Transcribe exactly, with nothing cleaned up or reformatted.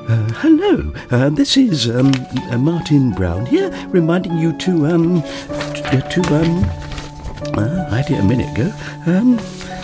Uh, hello, uh, this is um, uh, Martin Brown here, reminding you to, um, t- uh, to, um, uh, I did a minute ago, um,